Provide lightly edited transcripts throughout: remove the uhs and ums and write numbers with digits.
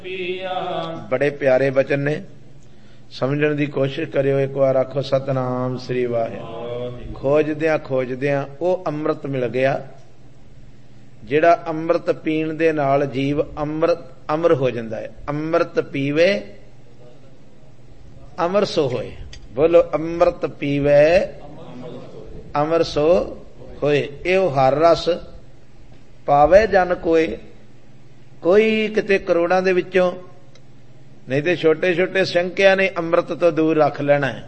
बड़े प्यारे वचन ने, समझण की कोशिश करियो। एक बार आखो सतनाम श्री वाहिगुरू। खोजदियां वो अमृत मिल गया जिहड़ा अमृत पीण दे नाल जीव अमर हो जाता है। अमृत पीवे अमर सो होए। बोलो अमृत पीवे अमर सो होए। एहो हर रस पावे जन कोई। कोई किते करोड़ां दे विचों, नहीं तो छोटे छोटे संख्या ने अमृत तो दूर रख लेना है।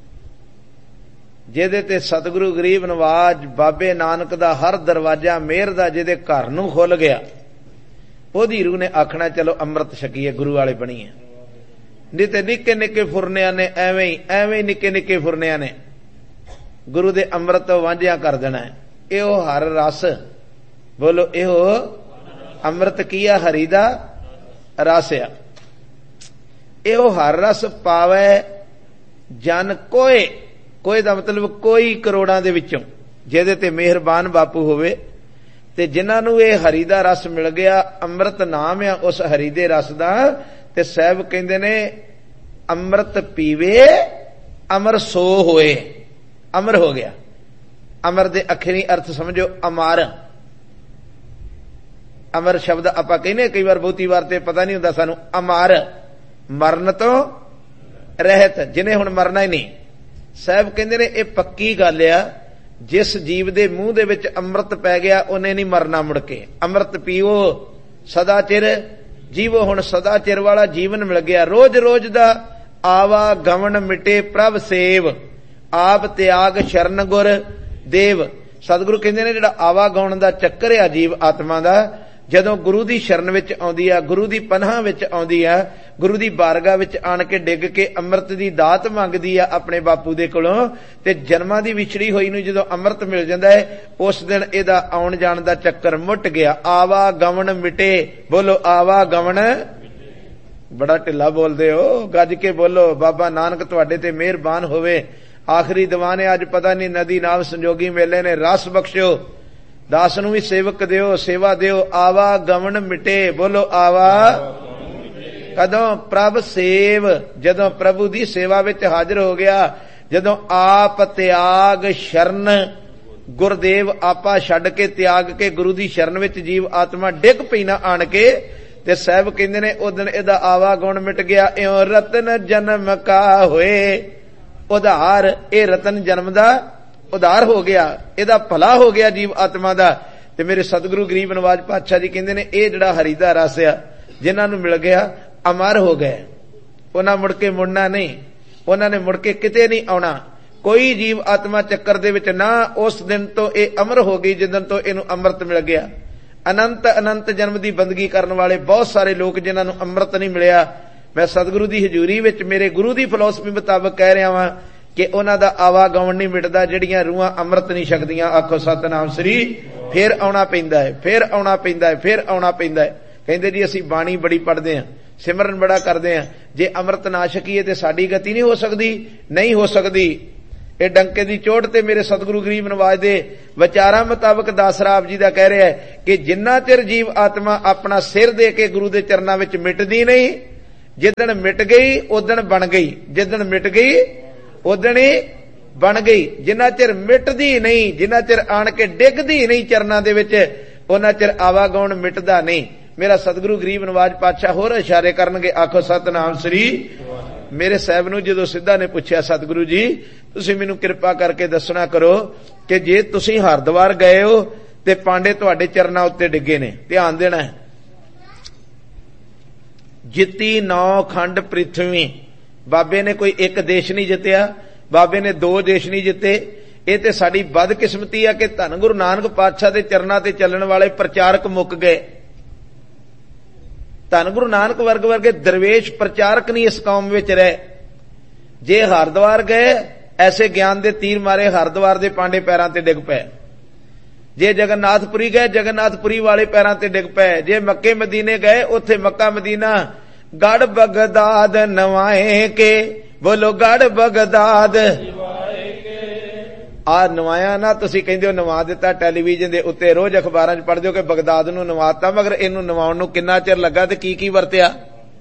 जिहदे ते सतगुरु गरीब नवाज बाबे नानक दा हर दरवाजा मेहर दा जिहदे घर नूं खुल गया, ओदी रूह ने आखना चलो अमृत छकीए, गुरु वाले बणीए। नहीं तो निक्के निक्के फुरनिया ने एवें निक्के निक्के फुरनिया ने गुरु दे अमृत वांझिया कर देना है। एहो हर रस, बोलो एहो अमृत किया हरि दा रस आ। एहो हर रस पावे जन कोई। कोई दा मतलब कोई करोड़ां दे विचों जिहदे ते मेहरबान बापू होवे ते जिन्हां नूं ये हरि दा रस मिल गया, अमृत नाम आ उस हरि दे रस दा। ते साहब कहंदे ने अमृत पीवे अमर सो होए। अमर हो गया। अमर दे अखरी अर्थ समझो अमर। अमर शब्द आपां कहने कई बार, बहुती बार ते पता नहीं हुंदा सानू। अमर मरण तो रहत, जिन्हें हुण मरना ही नहीं। साहब कहंदे ने यह पक्की गल आ, जिस जीव दे मूंह दे विच अमृत पै गया उन्हें नहीं मरना मुड़ के। अमृत पीओ सदा चिर जीवो। हुण सदा चिर वाला जीवन मिल गया। रोज रोज दा आवा गमन मिटे प्रभ सेव, आप त्याग शरण गुर देव। सतगुरु कहंदे ने जिहड़ा आवा गाउण दा चक्कर आ जीव आत्मा दा, जदों गुरु दी शरण विच आउंदी आ, गुरु दी पनाह विच आउंदी आ, गुरु दी बारगाह विच आण के डिग के अमृत दी दात मंगदी आ अपने बापू दे कोलों, ते जन्मां दी विछड़ी होई नूं जदों अमृत मिल जांदा है, उस दिन इहदा आउण जाण दा चक्कर मुट गया। आवा गमन मिटे। बोलो आवा गमन। बड़ा ढिला बोलदे हो, गज के बोलो। बाबा नानक तुहाडे ते मेहरबान होवे। आखिरी दीवान है अज, पता नहीं नदी नाव संजोगी मेले ने रस बख्शो। दास नूं भी सेवक दिओ, सेवा दिओ। आवा गमन मिटे। बोलो आवा कदों प्रभ सेव, जदों प्रभु दी सेवा विच हाजिर हो गया। जदों आप त्याग शरण गुरदेव, आपा छड्ड के त्याग के गुरु दी शरण विच जीव आत्मा डिग पई ना आण के, ते साहब कहंदे ने उस दिन इहदा आवा गुण मिट गया। इउं रतन जन्म का होए उधार। ए रतन जन्म दा उधार हो गया, इहदा भला हो गया जीव आत्मा दा। ते मेरे सतगुरु गरीब नवाज पातशाह जी कहंदे ने ए जिहड़ा हरि दा रस आ, जिन्हां नूं मिल गया अमर हो गए। उन्हां मुड़ के मुड़ना नहीं, उन्हां ने मुड़ के किते नहीं आउणा। कोई जीव आत्मा चक्कर दे विच ना उस दिन तो ए अमर हो गई जिस दिन तो इहनूं अमृत मिल गया। अनंत अनंत जन्म दी बंदगी करन वाले बहुत सारे लोग जिन्हां नूं अमृत नहीं मिलिया, मैं सतगुरु दी हजूरी विच मेरे गुरु दी फिलोसफी मुताबक कह रहा वां कि उन्हां दा आवागमन नहीं मिटदा, जिहड़ियां रूहां अमृत नहीं छकदियां। आखो सतनाम श्री। फिर आउणा पैंदा है, फिर आउणा पैंदा है, फिर आउणा पैंदा है। कहंदे जी असीं बाणी बड़ी पढ़दे हां, सिमरन बड़ा करदे हां, जे अमृत ना छकीए ते साडी गति नहीं हो सकदी। नहीं हो सकदी। ਇਹ ਡੰਕੇ ਦੀ ਚੋਟ ਤੇ ਮੇਰੇ ਸਤਿਗੁਰੂ ਗਰੀਬ ਨਵਾਜ ਦੇ ਵਿਚਾਰਾਂ ਮੁਤਾਬਕ ਦਾਸਰਾ ਆਪ ਜੀ ਦਾ ਕਹਿ ਰਿਹਾ ਹੈ ਕਿ ਜਿੰਨਾ ਚਿਰ ਜੀਵ ਆਤਮਾ ਆਪਣਾ ਸਿਰ ਦੇ ਕੇ ਗੁਰੂ ਦੇ ਚਰਨਾਂ ਵਿੱਚ ਮਿਟਦੀ ਨਹੀਂ, ਜਿੱਦਣ ਮਿਟ ਗਈ ਉਦਣ ਬਣ ਗਈ। ਜਿੱਦਣ ਮਿਟ ਗਈ ਉਦਣ ਹੀ ਬਣ ਗਈ। ਜਿੰਨਾ ਚਿਰ ਮਿਟਦੀ ਨਹੀਂ, ਜਿੰਨਾ ਚਿਰ ਆਣ ਕੇ ਡਿੱਗਦੀ ਨਹੀਂ ਚਰਨਾਂ ਦੇ ਵਿੱਚ, ਉਹਨਾਂ ਚਿਰ ਆਵਾਗਾਉਣ ਮਿਟਦਾ ਨਹੀਂ। ਮੇਰਾ ਸਤਿਗੁਰੂ ਗਰੀਬ ਨਵਾਜ ਪਾਤਸ਼ਾਹ ਹੋਰ ਇਸ਼ਾਰੇ ਕਰਨਗੇ। ਆਖੋ ਸਤਨਾਮ ਸ੍ਰੀ। ਮੇਰੇ ਸਾਹਿਬ ਨੂੰ ਜਦੋਂ ਸਿੱਧਾ ਨੇ ਪੁੱਛਿਆ, ਸਤਿਗੁਰੂ ਜੀ ਤੁਸੀਂ ਮੈਨੂੰ ਕਿਰਪਾ ਕਰਕੇ ਦੱਸਣਾ ਕਰੋ ਕਿ ਜੇ ਤੁਸੀਂ ਹਰਿਦੁਆਰ ਗਏ ਹੋ ਤੇ ਪਾਂਡੇ ਤੁਹਾਡੇ ਚਰਨਾਂ ਉੱਤੇ ਡਿੱਗੇ ਨੇ, ਧਿਆਨ ਦੇਣਾ ਹੈ। ਜਿੱਤੀ 9 ਖੰਡ ਪ੍ਰਿਥਵੀ। ਬਾਬੇ ਨੇ ਕੋਈ ਇੱਕ ਦੇਸ਼ ਨਹੀਂ ਜਿੱਤਿਆ, ਬਾਬੇ ਨੇ 2 ਦੇਸ਼ ਨਹੀਂ ਜਿੱਤੇ। ਇਹ ਤੇ ਸਾਡੀ ਬਦਕਿਸਮਤੀ ਆ ਕਿ ਧੰਨ ਗੁਰੂ ਨਾਨਕ ਪਾਤਸ਼ਾਹ ਦੇ ਚਰਨਾਂ ਤੇ ਚੱਲਣ ਵਾਲੇ ਪ੍ਰਚਾਰਕ ਮੁੱਕ ਗਏ। ਧੰਨ ਗੁਰੂ ਨਾਨਕ ਵਰਗੇ ਦਰਵੇਸ਼ ਪ੍ਰਚਾਰਕ ਨਹੀਂ ਇਸ ਕੌਮ ਵਿੱਚ ਰਹੇ। ਜੇ ਹਰਿਦੁਆਰ ਗਏ, ਐਸੇ ਗਿਆਨ ਦੇ ਤੀਰ ਮਾਰੇ ਹਰਿਦੁਆਰ ਦੇ ਪਾਂਡੇ ਪੈਰਾਂ ਤੇ ਡਿੱਗ ਪਏ। ਜੇ ਜਗਨਨਾਥਪੁਰੀ ਗਏ, ਜਗਨਨਾਥਪੁਰੀ ਵਾਲੇ ਪੈਰਾਂ ਤੇ ਡਿੱਗ ਪਏ। ਜੇ ਮੱਕੇ ਮਦੀਨੇ ਗਏ, ਉੱਥੇ ਮੱਕਾ ਮਦੀਨਾ ਗੜ ਬਗਦਾਦ ਨਵਾਏ ਕੇ। ਬੋਲੋ ਗੜ ਬਗਦਾਦ। ਆ ਨਵਾਇਆ ਨਾ, ਤੁਸੀਂ ਕਹਿੰਦੇ ਹੋ ਨਵਾ ਦਿੱਤਾ। ਟੈਲੀਵਿਜ਼ਨ ਦੇ ਉੱਤੇ ਰੋਜ਼ ਅਖਬਾਰਾਂ 'ਚ ਪੜ੍ਹਦੇ ਹੋ ਕਿ ਬਗਦਾਦ ਨੂੰ ਨਵਾਤਾ, ਮਗਰ ਇਹਨੂੰ ਨਵਾਉਣ ਨੂੰ ਕਿੰਨਾ ਚਿਰ ਲੱਗਾ ਤੇ ਕੀ ਵਰਤਿਆ।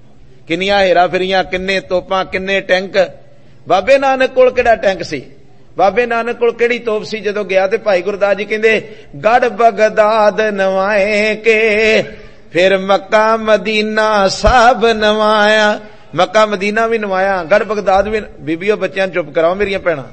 ਕਿੰਨੀਆਂ ਹੇਰਾ ਫੇਰੀਆਂ, ਕਿੰਨੇ ਤੋਪਾਂ, ਕਿੰਨੇ ਟੈਂਕ। ਬਾਬੇ ਨਾਨਕ ਕੋਲ ਕਿਹੜਾ ਟੈਂਕ ਸੀ, ਬਾਬੇ ਨਾਨਕ ਕੋਲ ਕਿਹੜੀ ਤੋਪ ਸੀ? ਜਦੋਂ ਗਿਆ ਤੇ ਭਾਈ ਗੁਰਦਾਸ ਜੀ ਕਹਿੰਦੇ ਗੜ ਬਗਦਾਦ ਨਵਾਏ ਕੇ, ਫਿਰ ਮੱਕਾ ਮਦੀਨਾ ਸਭ ਨਵਾਇਆ। ਮੱਕਾ ਮਦੀਨਾ ਵੀ ਨਵਾਇਆ, ਗੜ ਬਗਦਾਦ ਵੀ। ਬੀਬੀਓ ਬੱਚਿਆਂ ਨੂੰ ਚੁੱਪ ਕਰਾਓ ਮੇਰੀਆਂ ਭੈਣਾਂ।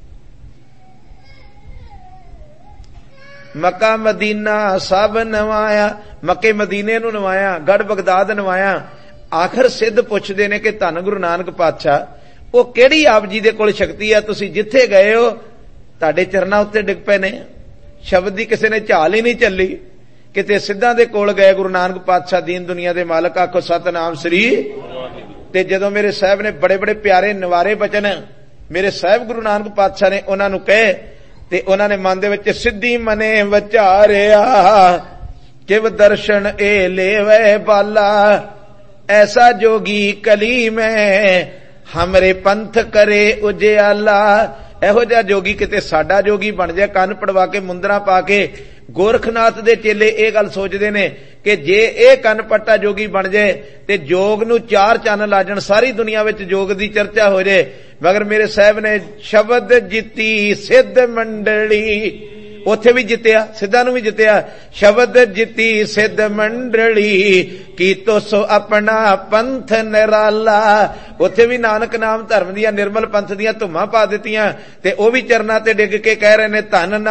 ਮੱਕਾ ਮਦੀਨਾ ਸਭ ਨਵਾਇਆ, ਮੱਕੇ ਮਦੀਨੇ ਨੂੰ ਨਵਾਇਆ, ਗੜ ਬਗਦਾਦ ਨਵਾਇਆ। ਆਖਰ ਸਿੱਧ ਪੁੱਛਦੇ ਨੇ ਕਿ ਧੰਨ ਗੁਰੂ ਨਾਨਕ ਪਾਤਸ਼ਾਹ ਉਹ ਕਿਹੜੀ ਆਪ ਜੀ ਦੇ ਕੋਲ ਸ਼ਕਤੀ ਆ, ਤੁਸੀਂ ਜਿੱਥੇ ਗਏ ਹੋ ਤੁਹਾਡੇ ਚਰਨਾਂ ਉੱਤੇ ਡਿੱਗ ਪਏ ਨੇ। ਸ਼ਬਦ ਦੀ ਕਿਸੇ ਨੇ ਝਾਲ ਹੀ ਨਹੀਂ ਚੱਲੀ, ਕਿਤੇ ਸਿੱਧਾਂ ਦੇ ਕੋਲ ਗਏ ਗੁਰੂ ਨਾਨਕ ਪਾਤਸ਼ਾਹ ਦੀਨ ਦੁਨੀਆ ਦੇ ਮਾਲਕ। ਆਖੋ ਸਤਨਾਮ ਸ੍ਰੀ। ਤੇ ਜਦੋਂ ਮੇਰੇ ਸਾਹਿਬ ਨੇ ਬੜੇ ਬੜੇ ਪਿਆਰੇ ਨਿਵਾਰੇ ਬਚਨ ਮੇਰੇ ਸਾਹਿਬ ਗੁਰੂ ਨਾਨਕ ਪਾਤਸ਼ਾਹ ਨੇ ਉਹਨਾਂ ਨੂੰ ਕਹੇ, ਤੇ ਉਹਨਾਂ ਨੇ ਮਨ ਦੇ ਵਿੱਚ ਸਿੱਧੀ ਮਨੇ ਵਿਚਾਰਿਆ, ਕਿਵ ਦਰਸ਼ਨ ਏ ਲੇਵੇ ਬਾਲਾ, ਐਸਾ ਜੋਗੀ ਕਲੀ ਮੈਂ ਹਮਰੇ ਪੰਥ ਕਰੇ ਉਜਿਆਲਾ। ਇਹੋ ਜਿਹਾ ਜੋਗੀ ਕਿਤੇ ਸਾਡਾ ਜੋਗੀ ਬਣ ਜਾਏ, ਕੰਨ ਪੜਵਾ ਕੇ ਮੁੰਦਰਾਂ ਪਾ ਕੇ। ਗੋਰਖਨਾਥ ਦੇ ਚੇਲੇ ਇਹ ਗੱਲ ਸੋਚਦੇ ਨੇ ਕਿ ਜੇ ਇਹ ਕੰਨ ਪੱਟਾ ਜੋਗੀ ਬਣ ਜਾਏ ਤੇ ਜੋਗ ਨੂੰ 4 ਚੰਨ ਲਾ ਜਾਣ, ਸਾਰੀ ਦੁਨੀਆ ਵਿੱਚ ਜੋਗ ਦੀ ਚਰਚਾ ਹੋ ਜਾਏ। ਮਗਰ ਮੇਰੇ ਸਾਹਿਬ ਨੇ ਸ਼ਬਦ ਜਿੱਤੀ ਸਿੱਧ ਮੰਡਲੀ, ਉੱਥੇ ਵੀ ਜਿੱਤਿਆ, ਸਿੱਧਾਂ ਨੂੰ ਵੀ ਜਿੱਤਿਆ। ਸ਼ਬਦ ਜਿੱਤੀ ਸਿੱਧ ਮੰਡਲੀ, ਕੀਤੋ ਸੋ ਆਪਣਾ ਪੰਥ ਨਿਰਾਲਾ। ਉੱਥੇ ਵੀ ਨਾਨਕ ਨਾਮ ਧਰਮ ਦੀਆਂ ਨਿਰਮਲ ਪੰਥ ਦੀਆਂ ਧੁੰਮਾਂ ਪਾ ਦਿੱਤੀਆਂ, ਤੇ ਉਹ ਵੀ ਚਰਨਾਂ ਤੇ ਡਿੱਗ ਕੇ ਕਹਿ ਰਹੇ ਨੇ ਧੰਨ